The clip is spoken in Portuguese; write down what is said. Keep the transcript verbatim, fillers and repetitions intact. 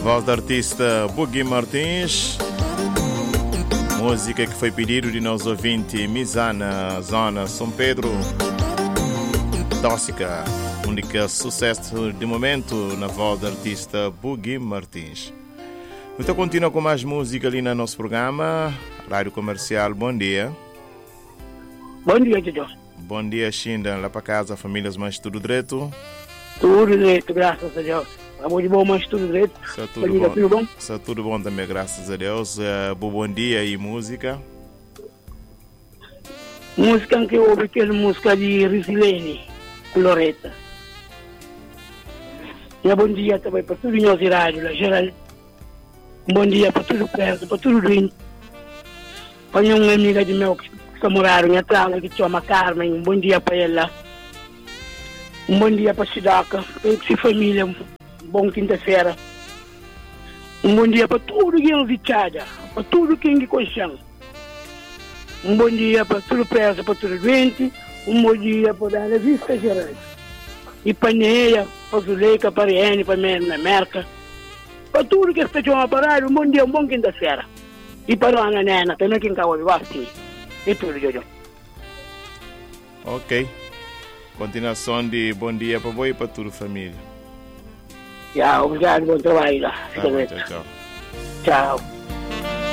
Voz da artista Bugui Martins. Música que foi pedido de nosso ouvinte Mizana, zona São Pedro. Tóxica, única sucesso de momento na voz da artista Bugui Martins. Então continua com mais música ali no nosso programa. Rádio Comercial, bom dia. Bom dia, Jojo. Bom dia, Shinda. Lá para casa, famílias, mas tudo direito? Tudo direito, graças a Deus. Amor de bom, mas tudo direito. Está tudo bom. Tudo bom? Está tudo bom também, graças a Deus. Uh, bom dia e música? Música que eu ouvi, aquela música de Risilene, Loreta. E bom dia também para tudo em nosso rádio, lá, geral. Bom dia para tudo perto, para tudo lindo. Para uma amiga de meu que está morando em Atlanta, que chama Carmen, um bom dia para ela. Um bom dia para a Sidaca, para a família, um bom quinta-feira. Um bom dia para tudo que é vichada, para tudo que é consciente. Um bom dia para tudo preso, para tudo doente. Um bom dia para dar a vista geral. E para Neia, para Zuleika, para Riene, para a Merca. Para tudo que está chamando para um bom dia, um bom quinta-feira. E para a Nena, que não é quem acaba de assim. E tudo, Jojo. Ok. Continuação de bom dia para você e para toda a família. Já, obrigado, bom trabalho lá. Tá bom, tchau, tchau. Tchau.